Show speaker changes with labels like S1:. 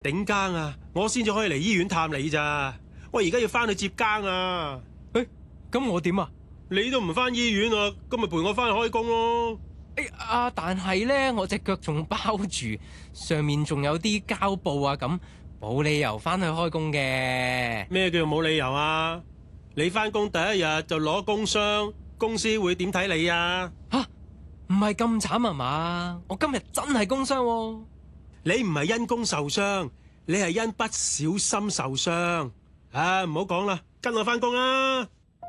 S1: 頂更啊，我先至可以嚟醫院探你咋。我而家要翻去接更啊。
S2: 咁我點啊？
S1: 你都唔翻醫院啊，咁咪陪我翻去開工咯。
S2: 但係咧，我隻腳仲包住，上面仲有啲膠布啊，咁冇理由翻去開工嘅。
S1: 咩叫冇理由啊？你翻工第一日就攞工傷，公司會點睇你啊？
S2: 唔係咁慘啊嘛？我今日真係工傷喎。
S1: 你唔係因公受傷，你係因不小心受傷。唔好講啦，跟我翻工啦。